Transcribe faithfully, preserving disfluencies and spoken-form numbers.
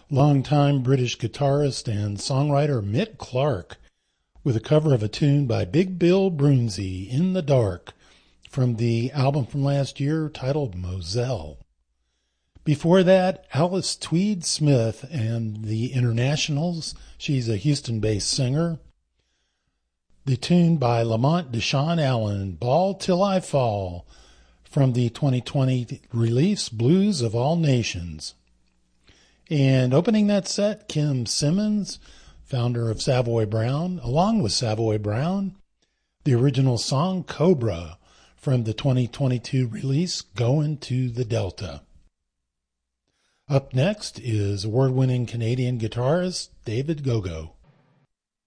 Longtime British guitarist and songwriter Mick Clark with a cover of a tune by Big Bill Broonzy, In the Dark, from the album from last year titled Moselle. Before that, Alice Tweed Smith and the Internationals. She's a Houston-based singer. The tune by Lamont Deshawn Allen, Ball Till I Fall, from the twenty twenty release Blues of All Nations. And opening that set, Kim Simmons, founder of Savoy Brown, along with Savoy Brown, the original song Cobra from the twenty twenty-two release Goin' to the Delta. Up next is award-winning Canadian guitarist David Gogo.